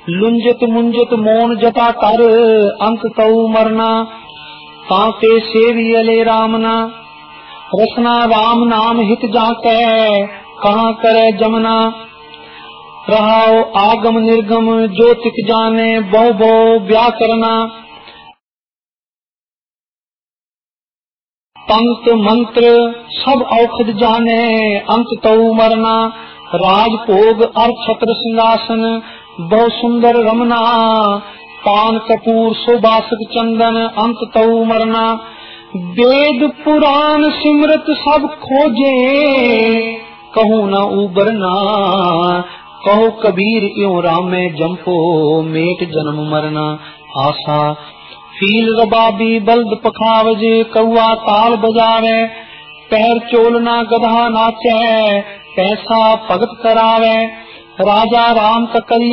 लुंजत मुंजत मोन जटा कर अंत तऊ मरना, ताते सेवियले रामना, रसना राम नाम हित जाके कहाँ करे जमना, रहाओ आगम निर्गम ज्योतिक जाने बहु बहु व्याकरणा, तंत्र मंत्र सब औषध जाने अंत तऊ मरना, राजभोग अर्थ छत्र सिंहासन बहु सुंदर रमना, पान कपूर सुबासक चंदन अंत तऊ मरना, वेद पुराण सिमरत सब खोजे कहूँ न उबरना, कहो कबीर इयो राम में जंपो मेट जन्म मरना, आशा फील रबाबी बल्द पखावजे कौआ ताल बजावे, पैर चोलना गधा नाचे पैसा भगत करावे, राजा राम का कली